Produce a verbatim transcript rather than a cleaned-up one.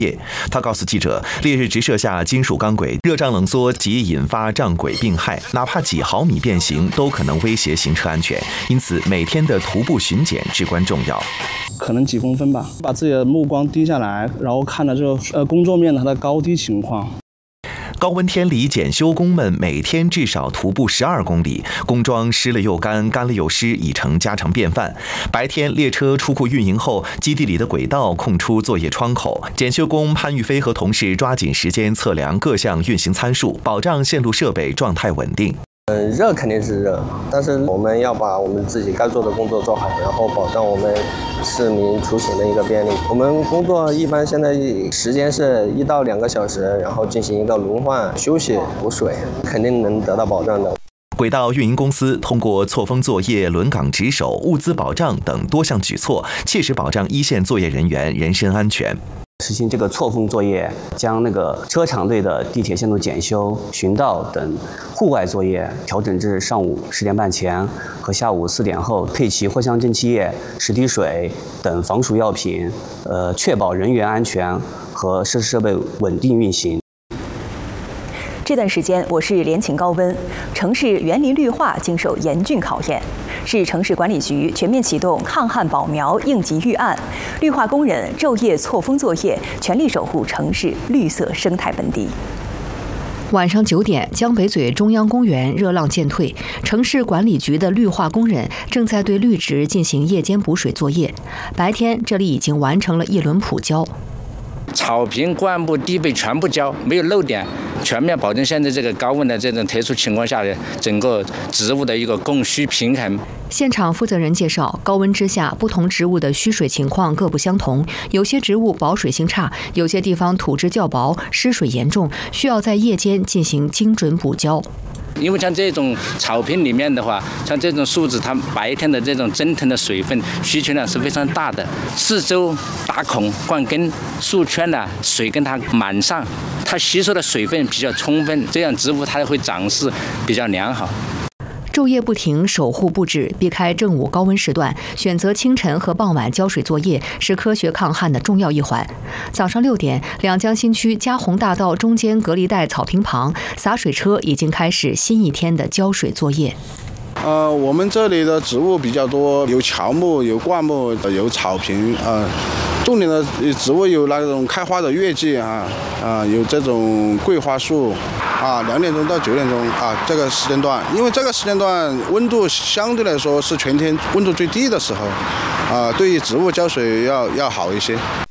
他告诉记者，烈日直射下金属钢轨热胀冷缩即引发胀轨病害，哪怕几毫米变形都可能威胁行车安全，因此每天的徒步巡检至关重要。 可能几公分吧，把自己的目光低下来，然后看着这个呃工作面它的高低情况。 高温天里，检修工们每天至少徒步十二公里，工装湿了又干，干了又湿，已成家常便饭。白天列车出库运营后，基地里的轨道空出作业窗口，检修工潘玉飞和同事抓紧时间测量各项运行参数，保障线路设备状态稳定。 嗯，热肯定是热，但是我们要把我们自己该做的工作做好，然后保障我们市民出行的一个便利。我们工作一般现在时间是一到两个小时，然后进行一个轮换、休息、补水，肯定能得到保障的。 轨道运营公司通过错峰作业、轮岗值守、物资保障等多项举措，切实保障一线作业人员人身安全。 实行这个错峰作业，将那个车长队的地铁线路检修、巡道等户外作业调整至上午十点半前和下午四点后，配齐藿香正气液、十滴水等防暑药品，呃，确保人员安全和设施设备稳定运行。 这段时间，我市连晴高温，城市园林绿化经受严峻考验。市城市管理局全面启动抗旱保苗应急预案，绿化工人昼夜错峰作业，全力守护城市绿色生态盆地。 晚上九点，江北嘴中央公园热浪渐退，城市管理局的绿化工人正在对绿植进行夜间补水作业。白天，这里已经完成了一轮普浇。 草坪、灌木、地被全部浇，没有漏点，全面保证现在这个高温的这种特殊情况下的整个植物的一个供需平衡。 现场负责人介绍，高温之下，不同植物的需水情况各不相同，有些植物保水性差，有些地方土质较薄，失水严重，需要在夜间进行精准补浇。 因为像这种草坪里面的话，像这种树枝，它白天的这种蒸腾的水分需求量是非常大的，四周打孔灌根，树圈呢水跟它满上，它吸收的水分比较充分，这样植物它会长势比较良好。 昼夜不停，守护不止，避开正午高温时段，选择清晨和傍晚浇水作业是科学抗旱的重要一环。早上六点，两江新区嘉宏大道中间隔离带草坪旁，洒水车已经开始新一天的浇水作业。 呃，我们这里的植物比较多，有乔木，有灌木，有草坪啊。重点的植物有那种开花的月季啊，啊，有这种桂花树啊，两点钟到九点钟啊，这个时间段，因为这个时间段温度相对来说是全天温度最低的时候，啊，对于植物浇水要要好一些。